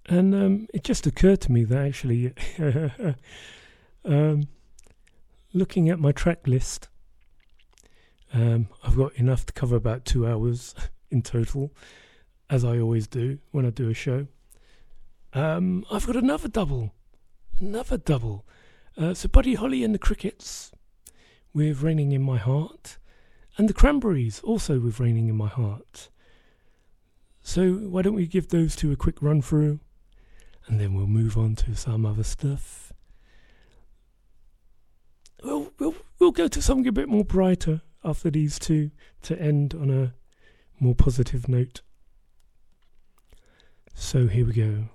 And it just occurred to me that actually, looking at my track list, I've got enough to cover about 2 hours in total, as I always do when I do a show. I've got another double. So Buddy Holly and the Crickets with Raining in My Heart, and the Cranberries also with Raining in My Heart. So why don't we give those two a quick run through, and then we'll move on to some other stuff. We'll go to something a bit more brighter after these two to end on a more positive note. So here we go.